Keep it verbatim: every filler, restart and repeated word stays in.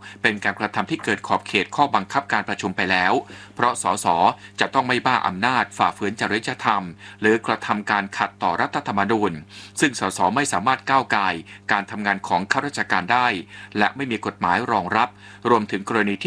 เป็นการกระทำที่เกิดขอบเขตข้อบังคับการประชุมไปแล้วเพราะสสจะต้องไม่บ้าอำนาจฝ่าฝืนจริยธรรมหรือกระทำการขัดต่อรัฐธรรมนูญซึ่งสสไม่สามารถก้าวก่ายการทำงานของข้าราชการได้และไม่มีกฎหมายรองรับรวมถึงกรณีที่